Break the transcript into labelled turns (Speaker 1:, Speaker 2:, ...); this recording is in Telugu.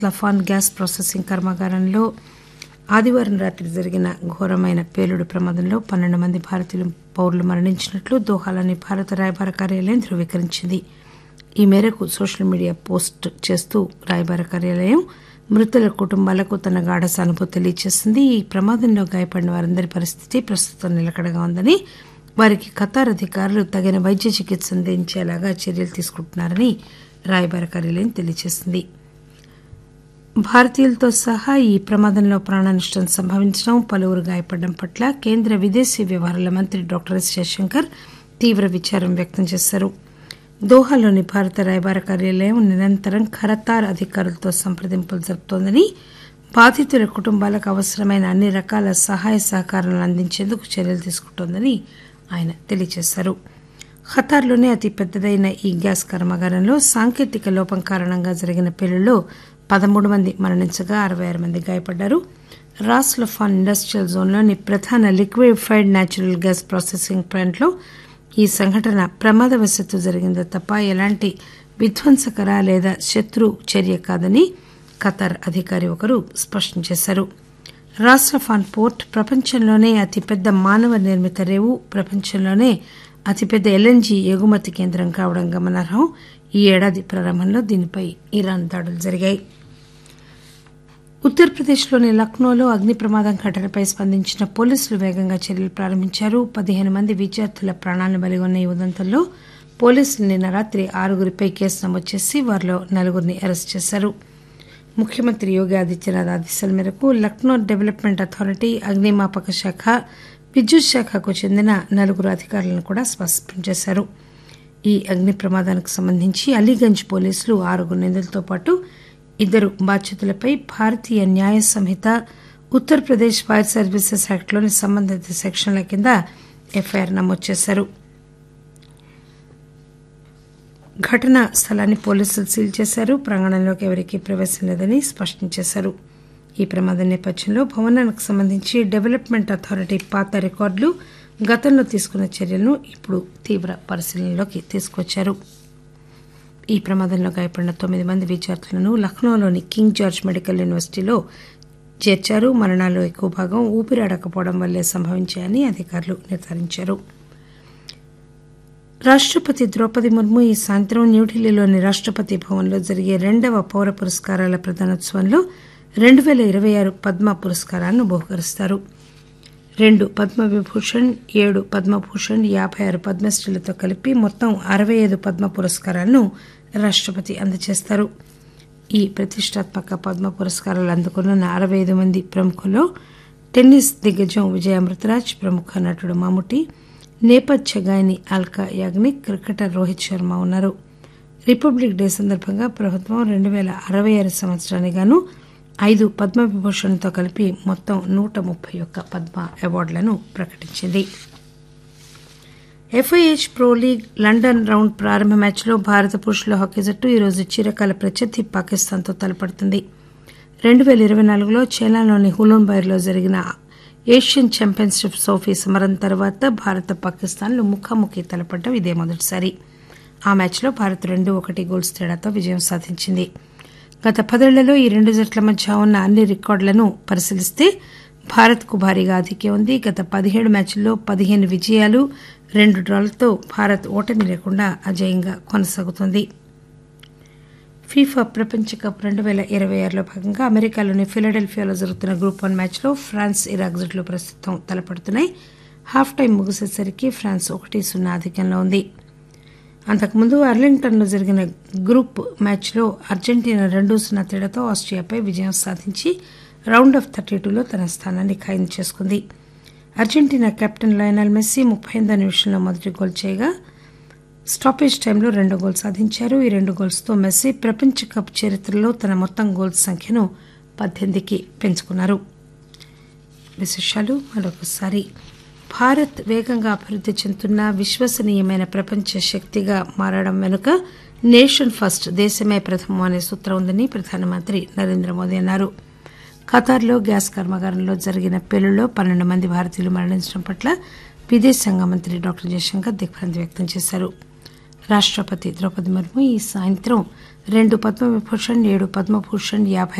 Speaker 1: లఫాన్ గ్యాస్ ప్రాసెసింగ్ కర్మాగారంలో ఆదివారం రాత్రి జరిగిన ఘోరమైన పేలుడు ప్రమాదంలో 12 మంది భారతీయ పౌరులు మరణించినట్లు దోహాలోని భారత రాయబార కార్యాలయం ధృవీకరించింది. ఈ మేరకు సోషల్ మీడియా పోస్ట్ చేస్తూ రాయబార కార్యాలయం మృతుల కుటుంబాలకు తన గాఢ సానుభూతి తెలియజేసింది. ఈ ప్రమాదంలో గాయపడిన వారందరి పరిస్థితి ప్రస్తుతం నిలకడగా ఉందని, వారికి ఖతార్ అధికారులు తగిన వైద్య చికిత్స అందించేలాగా చర్యలు తీసుకుంటున్నారని రాయబార కార్యాలయం తెలియజేసింది. భారతీయులతో సహా ఈ ప్రమాదంలో ప్రాణనష్టం సంభవించడం, పలువురు గాయపడడం పట్ల కేంద్ర విదేశీ వ్యవహారాల మంత్రి డాక్టర్ ఎస్ జయశంకర్ తీవ్ర విచారం వ్యక్తం చేశారు. దోహాలోని భారత రాయబార కార్యాలయం నిరంతరం ఖతార్ అధికారులతో సంప్రదింపులు జరుపుతోందని, బాధితుల కుటుంబాలకు అవసరమైన అన్ని రకాల సహాయ సహకారాలను అందించేందుకు చర్యలు తీసుకుంటోందని ఆయన తెలియజేశారు. ఖతార్లోనే అతిపెద్దదైన ఈ గ్యాస్ కర్మాగారంలో సాంకేతిక లోపం కారణంగా జరిగిన పేలుళ్లో 13 మంది మరణించగా 66 మంది గాయపడ్డారు. రాస్ లఫాన్ ఇండస్ట్రియల్ జోన్లోని ప్రధాన లిక్విఫైడ్ న్యాచురల్ గ్యాస్ ప్రాసెసింగ్ ప్లాంట్లో ఈ సంఘటన ప్రమాదవశాత్తు జరిగిందే తప్ప ఎలాంటి విధ్వంసకర లేదా శత్రు చర్య కాదని ఖతార్ అధికారి ఒకరు స్పష్టం చేశారు. రాస్ లఫాన్ పోర్ట్ ప్రపంచంలోనే అతిపెద్ద మానవ నిర్మిత రేవు, ప్రపంచంలోనే అతిపెద్ద ఎల్ఎన్జీ ఎగుమతి కేంద్రం కావడం గమనార్హం. ఈ ఏడాది ప్రారంభంలో దీనిపై ఇరాన్ దాడులు జరిగాయి. ఉత్తరప్రదేశ్లోని లక్నోలో అగ్ని ప్రమాదం ఘటనపై స్పందించిన పోలీసులు వేగంగా చర్యలు ప్రారంభించారు. 15 మంది విద్యార్థుల ప్రాణాలను బలిగొన్న ఈ ఉదంతంలో పోలీసులు నిన్న రాత్రి 6గురిపై కేసు నమోదు చేసి వారిలో 4గురిని అరెస్టు చేశారు. ముఖ్యమంత్రి యోగి ఆదిత్యనాథ్ ఆదేశాల మేరకు లక్నో డెవలప్మెంట్ అథారిటీ, అగ్నిమాపక శాఖ, విద్యుత్ శాఖకు చెందిన 4 అధికారులను కూడా సస్పెండ్ చేశారు. ఈ అగ్ని ప్రమాదానికి సంబంధించి అలీగంజ్ పోలీసులు 6 నిందితులతో పాటు 2 బాధ్యులపై భారతీయ న్యాయ సంహిత, ఉత్తరప్రదేశ్ ఫైర్ సర్వీసెస్ యాక్ట్లోని సంబంధిత సెక్షన్ల కింద ఎఫ్ఐఆర్ నమోదు చేశారు. ఘటనా స్థలాన్ని పోలీసులు సీల్ చేశారు. ప్రాంగణంలోకి ఎవరికీ ప్రవేశం లేదని స్పష్టం చేశారు. ఈ ప్రమాదం నేపథ్యంలో భవనానికి సంబంధించి డెవలప్మెంట్ అథారిటీ పాత రికార్డులు, గతంలో తీసుకున్న చర్యలను ఇప్పుడు తీవ్ర పరిశీలనలోకి తీసుకొచ్చారు. ఈ ప్రమాదంలో గాయపడిన 9 మంది విద్యార్థులను లక్నోలోని కింగ్ జార్జ్ మెడికల్ యూనివర్సిటీలో చేర్చారు. మరణాల్లో ఎక్కువ భాగం ఊపిరాడకపోవడం వల్లే సంభవించాయని అధికారులు నిర్ధారించారు. రాష్టపతి ద్రౌపది ముర్ము ఈ సాయంత్రం న్యూఢిల్లీలోని రాష్టపతి భవన్లో జరిగే 2వ పౌర పురస్కారాల ప్రదానోత్సవంలో 2026 పద్మ పురస్కారాలను బహుకరిస్తారు. 2 పద్మవిభూషణ్, 7 పద్మభూషణ్, 56 పద్మశ్రీలతో కలిపి మొత్తం 65 పద్మ పురస్కారాలను రాష్టపతి అందజేస్తారు. ఈ ప్రతిష్టాత్మక పద్మ పురస్కారాలు అందుకున్న 65 మంది ప్రముఖుల్లో టెన్నిస్ దిగ్గజం విజయ్ అమృతరాజ్, ప్రముఖ నటుడు మమ్ముటి, నేపథ్య గాయని అల్కా యాగ్నిక్, క్రికెటర్ రోహిత్ శర్మ ఉన్నారు. రిపబ్లిక్ డే సందర్భంగా ప్రభుత్వం 2066 సంవత్సరానికి గాను 5 పద్మవిభూషణ్తో కలిపి మొత్తం 131 పద్మ అవార్డులను ప్రకటించింది. FIH pro league London round ప్రారంభ మ్యాచ్లో భారత పురుషుల హాకీ జట్టు ఈరోజు చిరకాల ప్రత్యర్థి పాకిస్తాన్తో తలపడుతుంది. 2024లో చైనాలోని హులూన్బైర్లో జరిగిన ఏషియన్ ఛాంపియన్షిప్ ట్రోఫీ సమరం తర్వాత భారత్, పాకిస్తాన్లు ముఖాముఖి తలపడడం ఇదే మొదటిసారి. ఆ మ్యాచ్లో భారత్ 2-1 గోల్స్ తేడాతో విజయం సాధించింది. గత 10 ఏళ్లలో ఈ 2 జట్ల మధ్య ఉన్న అన్ని రికార్డులను పరిశీలిస్తే భారత్కు భారీగా ఆధిక్యం ఉంది. గత 17 మ్యాచ్ల్లో 15 విజయాలు, 2 డ్రాలతో భారత్ ఓటమి లేకుండా అజేయంగా కొనసాగుతోంది. ఫీఫా ప్రపంచ కప్ 2026లో భాగంగా అమెరికాలోని ఫిలడెల్ఫియాలో జరుగుతున్న గ్రూప్ 1 మ్యాచ్లో ఫ్రాన్స్, ఇరాక్ జట్లు ప్రస్తుతం తలపడుతున్నాయి. హాఫ్ టైం ముగిసేసరికి ఫ్రాన్స్ 1-0 ఆధిక్యంలో ఉంది. అంతకుముందు అర్లింగ్టన్లో జరిగిన గ్రూప్ మ్యాచ్లో అర్జెంటీనా 2-0 తేడాతో ఆస్ట్రియాపై విజయం సాధించి రౌండ్ ఆఫ్ 32లో తన స్థానాన్ని ఖాయం చేసుకుంది. అర్జెంటీనా కెప్టెన్ లయనల్ మెస్సీ 38వ నిమిషంలో మొదటి గోల్ చేయగా స్టాపేజ్ టైంలో 2వ గోల్ సాధించారు. ఈ 2 గోల్స్తో మెస్సీ ప్రపంచ కప్ చరిత్రలో తన మొత్తం గోల్స్ సంఖ్యను 18కి పెంచుకున్నారు. విశేషాలు మరొకసారి. భారత్ వేగంగా అభివృద్ధి చెందుతున్న విశ్వసనీయమైన ప్రపంచ శక్తిగా మారడం వెనుక నేషన్ ఫస్ట్, దేశమే ప్రథమం అనే సూత్రం ఉందని ప్రధానమంత్రి నరేంద్ర మోదీ అన్నారు. ఖతార్లో గ్యాస్ కర్మాగారంలో జరిగిన పేలుళ్లో 12 మంది భారతీయులు మరణించడం పట్ల విదేశాంగ మంత్రి డాక్టర్ జయశంకర్ దిగ్భ్రాంతి వ్యక్తం చేశారు. రాష్టపతి ద్రౌపది ముర్ము ఈ సాయంత్రం 2 పద్మవిభూషణ్ 7 పద్మభూషణ్ 50